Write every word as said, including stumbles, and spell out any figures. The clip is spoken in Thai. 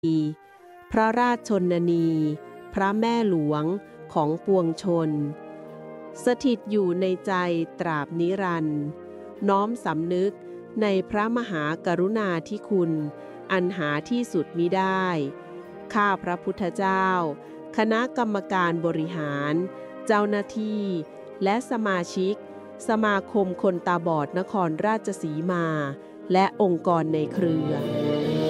พระราชชนนี พระแม่หลวงของปวงชน สถิตอยู่ในใจตราบนิรันดร์น้อมสำนึกในพระมหากรุณาธิคุณ อันหาที่สุดมิได้ ข้าพระพุทธเจ้า คณะกรรมการบริหาร เจ้าหน้าที่ และสมาชิก สมาคมคนตาบอดนครราชสีมา และองค์กรในเครือ